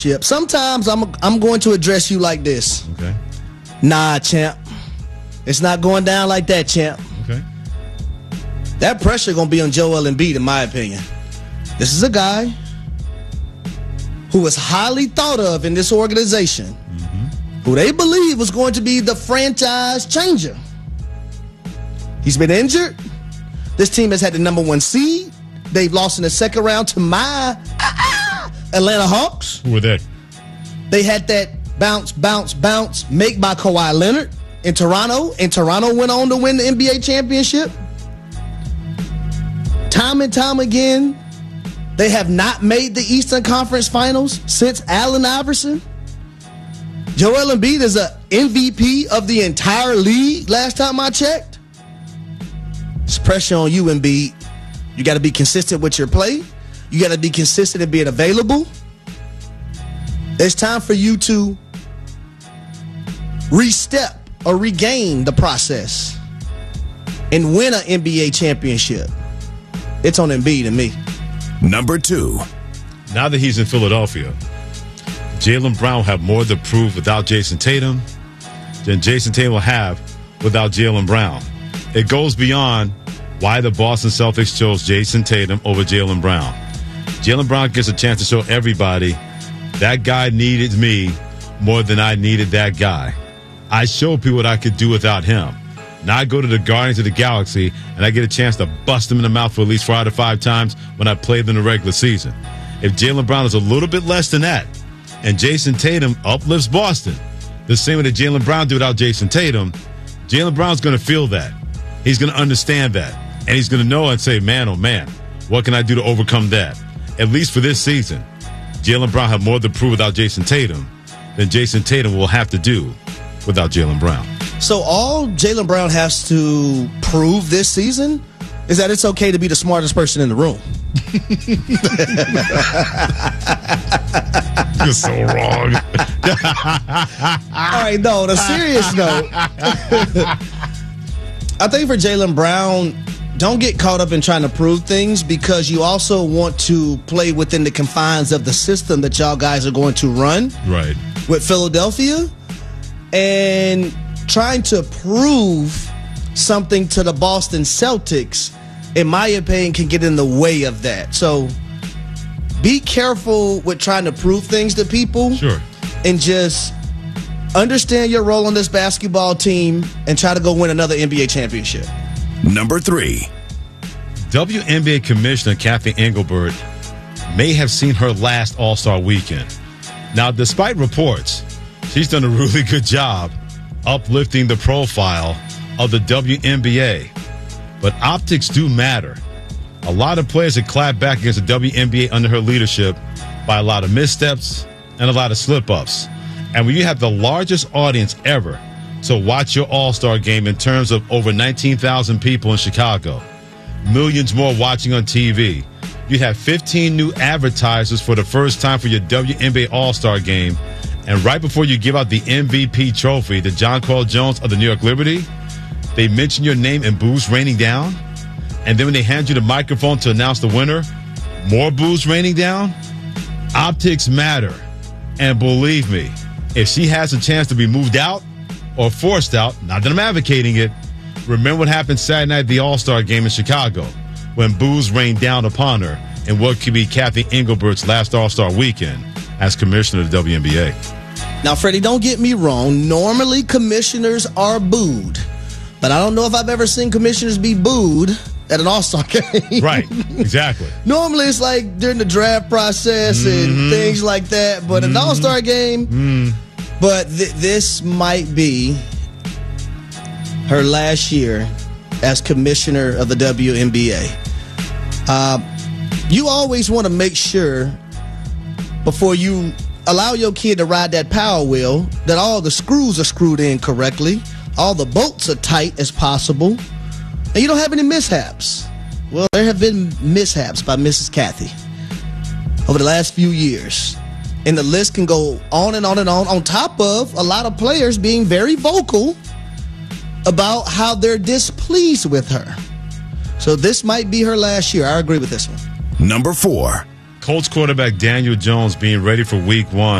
Sometimes I'm going to address you like this. Okay. Nah, champ. It's not going down like that, champ. Okay. That pressure going to be on Joel Embiid, in my opinion. This is a guy who is highly thought of in this organization, who they believe was going to be the franchise changer. He's been injured. This team has had the number 1 seed. They've lost in the second round to my Atlanta Hawks. Who were they? They had that bounce make by Kawhi Leonard in Toronto, and Toronto went on to win the NBA championship. Time and time again, they have not made the Eastern Conference Finals since Allen Iverson. Joel Embiid is an MVP of the entire league last time I checked. It's pressure on you, Embiid. You got to be consistent with your play. You got to be consistent in being available. It's time for you to re-step or regain the process and win an NBA championship. It's on Embiid and me. Number 2. Now that he's in Philadelphia, Jaylen Brown will have more to prove without Jason Tatum than Jason Tatum will have without Jaylen Brown. It goes beyond why the Boston Celtics chose Jason Tatum over Jaylen Brown. Jaylen Brown gets a chance to show everybody that guy needed me more than I needed that guy. I showed people what I could do without him. Now I go to the Guardians of the Galaxy, and I get a chance to bust them in the mouth for at least 4 out of 5 times when I played them in the regular season. If Jaylen Brown is a little bit less than that, and Jason Tatum uplifts Boston the same way that Jaylen Brown did without Jason Tatum, Jaylen Brown's going to feel that. He's going to understand that. And he's going to know and say, man, oh man, what can I do to overcome that? At least for this season, Jaylen Brown had more to prove without Jason Tatum than Jason Tatum will have to do without Jaylen Brown. So all Jaylen Brown has to prove this season is that it's okay to be the smartest person in the room. You're so wrong. All right, no, on a serious note, I think for Jaylen Brown, don't get caught up in trying to prove things, because you also want to play within the confines of the system that y'all guys are going to run. Right. With Philadelphia. And trying to prove something to the Boston Celtics, in my opinion, can get in the way of that. So be careful with trying to prove things to people. Sure. And just understand your role on this basketball team and try to go win another NBA championship. Number 3. WNBA Commissioner Kathy Engelbert may have seen her last All-Star weekend. Now, despite reports, she's done a really good job uplifting the profile of the WNBA. But optics do matter. A lot of players have clapped back against the WNBA under her leadership by a lot of missteps and a lot of slip-ups. And when you have the largest audience ever to watch your All-Star game in terms of over 19,000 people in Chicago, millions more watching on TV, you have 15 new advertisers for the first time for your WNBA All-Star game, and right before you give out the MVP trophy to Jonquel Jones of the New York Liberty, they mention your name and boos raining down. And then when they hand you the microphone to announce the winner, more boos raining down. Optics matter. And believe me, if she has a chance to be moved out or forced out, not that I'm advocating it, remember what happened Saturday night at the All-Star game in Chicago when boos rained down upon her in what could be Kathy Engelbert's last All-Star weekend as commissioner of the WNBA. Now, Freddie, don't get me wrong. Normally, commissioners are booed. But I don't know if I've ever seen commissioners be booed at an All-Star game. Right, exactly. Normally, it's like during the draft process and things like that. But an All-Star game, but this might be her last year as commissioner of the WNBA. You always want to make sure before you allow your kid to ride that Power Wheel that all the screws are screwed in correctly, all the bolts are tight as possible, and you don't have any mishaps. Well, there have been mishaps by Mrs. Kathy over the last few years. And the list can go on and on top of a lot of players being very vocal about how they're displeased with her. So this might be her last year. I agree with this one. Number 4. Colts quarterback Daniel Jones being ready for week 1